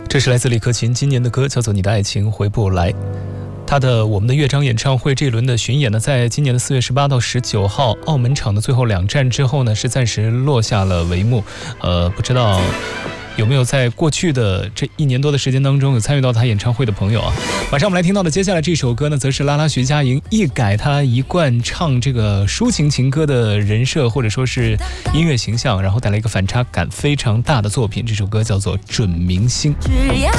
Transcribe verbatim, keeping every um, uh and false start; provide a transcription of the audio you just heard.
这是来自李克勤今年的歌，叫做《你的爱情回不来》。他的我们的乐章演唱会这一轮的巡演呢，在今年的四月十八到十九号澳门场的最后两站之后呢，是暂时落下了帷幕。呃，不知道有没有在过去的这一年多的时间当中有参与到他演唱会的朋友啊？晚上我们来听到的接下来这首歌呢，则是拉拉徐佳莹一改他一贯唱这个抒情情歌的人设或者说是音乐形象，然后带来一个反差感非常大的作品。这首歌叫做《准明星》。